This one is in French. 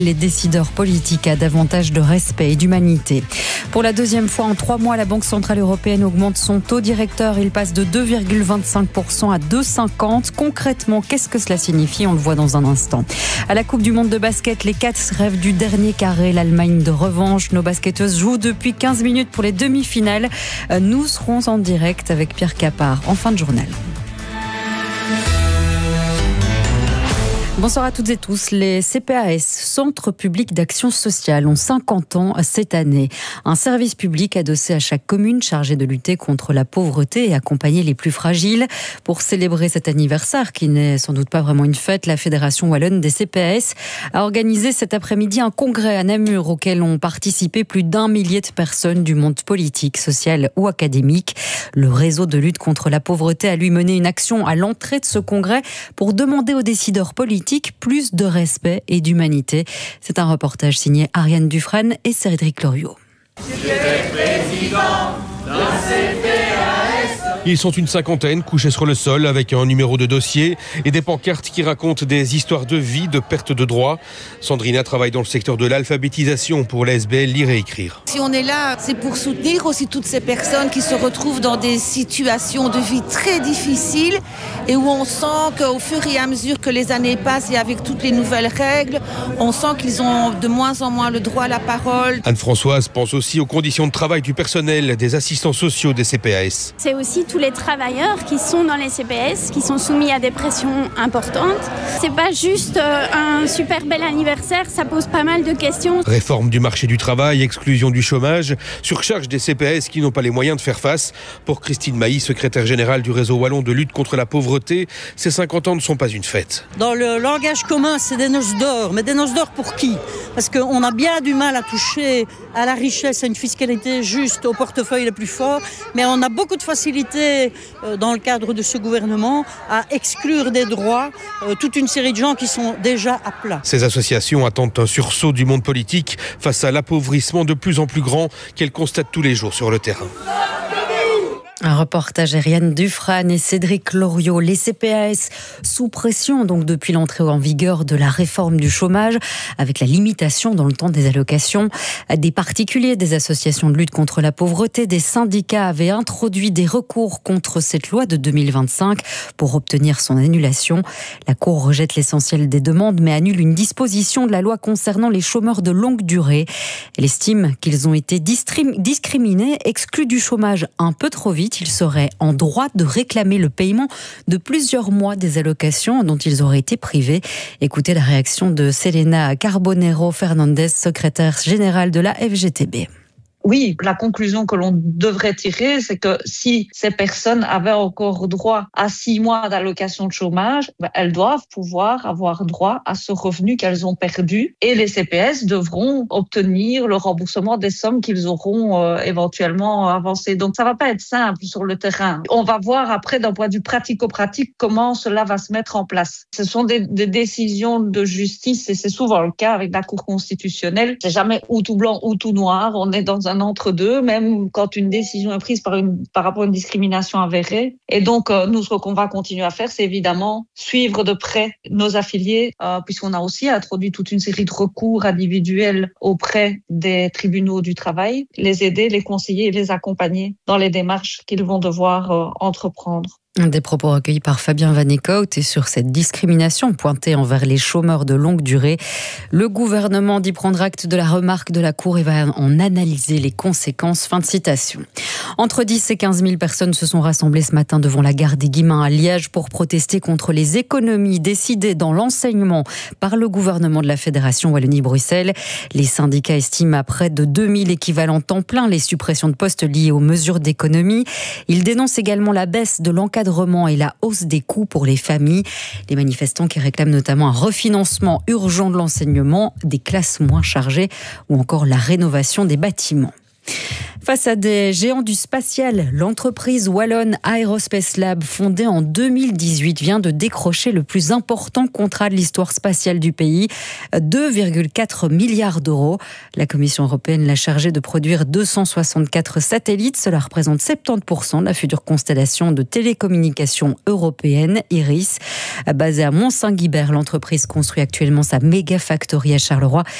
Les décideurs politiques à davantage de respect et d'humanité. Pour la deuxième fois en 3 mois, la Banque Centrale Européenne augmente son taux directeur. Il passe de 2,25% à 2,50%. Concrètement, qu'est-ce que cela signifie ? On le voit dans un instant. À la Coupe du Monde de basket, les Cats rêvent du dernier carré, l'Allemagne de revanche. Nos basketteuses jouent depuis 15 minutes pour les demi-finales. Nous serons en direct avec Pierre Capard en fin de journal. Bonsoir à toutes et tous. Les CPAS, Centres publics d'action sociale, ont 50 ans cette année. Un service public adossé à chaque commune chargé de lutter contre la pauvreté et accompagner les plus fragiles. Pour célébrer cet anniversaire, qui n'est sans doute pas vraiment une fête, la Fédération wallonne des CPAS a organisé cet après-midi un congrès à Namur auquel ont participé plus d'1 millier de personnes du monde politique, social ou académique. Le réseau de lutte contre la pauvreté a lui mené une action à l'entrée de ce congrès pour demander aux décideurs politiques plus de respect et d'humanité. C'est un reportage signé Ariane Dufresne et Cédric Loriot. Ils sont une cinquantaine couchés sur le sol avec un numéro de dossier et des pancartes qui racontent des histoires de vie, de perte de droits. Sandrina travaille dans le secteur de l'alphabétisation pour la SBL Lire et Écrire. Si on est là, c'est pour soutenir aussi toutes ces personnes qui se retrouvent dans des situations de vie très difficiles et où on sent qu'au fur et à mesure que les années passent et avec toutes les nouvelles règles, on sent qu'ils ont de moins en moins le droit à la parole. Anne-Françoise pense aussi aux conditions de travail du personnel, des assistants sociaux des CPAS. C'est aussi tous les travailleurs qui sont dans les CPS, qui sont soumis à des pressions importantes. C'est pas juste un super bel anniversaire, ça pose pas mal de questions. Réforme du marché du travail, exclusion du chômage, surcharge des CPS qui n'ont pas les moyens de faire face. Pour Christine Mailly, secrétaire générale du réseau wallon de lutte contre la pauvreté, ces 50 ans ne sont pas une fête. Dans le langage commun, c'est des noces d'or. Mais des noces d'or pour qui ? Parce qu'on a bien du mal à toucher à la richesse, à une fiscalité juste, au portefeuille le plus fort. Mais on a beaucoup de facilité dans le cadre de ce gouvernement à exclure des droits toute une série de gens qui sont déjà à plat. Ces associations attendent un sursaut du monde politique face à l'appauvrissement de plus en plus grand qu'elles constatent tous les jours sur le terrain. Un reportage Ariane Dufresne et Cédric Loriot. Les CPAS sous pression donc depuis l'entrée en vigueur de la réforme du chômage avec la limitation dans le temps des allocations. Des particuliers, des associations de lutte contre la pauvreté, des syndicats avaient introduit des recours contre cette loi de 2025 pour obtenir son annulation. La Cour rejette l'essentiel des demandes mais annule une disposition de la loi concernant les chômeurs de longue durée. Elle estime qu'ils ont été discriminés, exclus du chômage un peu trop vite. Ils seraient en droit de réclamer le paiement de plusieurs mois des allocations dont ils auraient été privés. Écoutez la réaction de Selena Carbonero Fernandez, secrétaire générale de la FGTB. Oui, la conclusion que l'on devrait tirer, c'est que si ces personnes avaient encore droit à 6 mois d'allocation de chômage, elles doivent pouvoir avoir droit à ce revenu qu'elles ont perdu et les CPS devront obtenir le remboursement des sommes qu'ils auront éventuellement avancées. Donc ça va pas être simple sur le terrain. On va voir après d'un point de vue pratico-pratique comment cela va se mettre en place. Ce sont des décisions de justice et c'est souvent le cas avec la Cour constitutionnelle. C'est jamais ou tout blanc ou tout noir. On est dans un entre-deux, même quand une décision est prise par rapport à une discrimination avérée. Et donc, nous, ce qu'on va continuer à faire, c'est évidemment suivre de près nos affiliés, puisqu'on a aussi introduit toute une série de recours individuels auprès des tribunaux du travail, les aider, les conseiller et les accompagner dans les démarches qu'ils vont devoir entreprendre. Des propos recueillis par Fabien Van Eekhout et sur cette discrimination pointée envers les chômeurs de longue durée. Le gouvernement dit prendre acte de la remarque de la Cour et va en analyser les conséquences. Fin de citation. Entre 10 et 15 000 personnes se sont rassemblées ce matin devant la gare des Guillemins à Liège pour protester contre les économies décidées dans l'enseignement par le gouvernement de la Fédération Wallonie-Bruxelles. Les syndicats estiment à près de 2000 équivalents temps plein les suppressions de postes liées aux mesures d'économie. Ils dénoncent également la baisse de l'encadrement et la hausse des coûts pour les familles. Les manifestants qui réclament notamment un refinancement urgent de l'enseignement, des classes moins chargées ou encore la rénovation des bâtiments. Face à des géants du spatial, l'entreprise wallonne Aerospace Lab, fondée en 2018, vient de décrocher le plus important contrat de l'histoire spatiale du pays, 2,4 milliards d'euros. La Commission européenne l'a chargée de produire 264 satellites. Cela représente 70% de la future constellation de télécommunications européenne, IRIS. Basée à Mont-Saint-Guibert, l'entreprise construit actuellement sa méga factory à Charleroi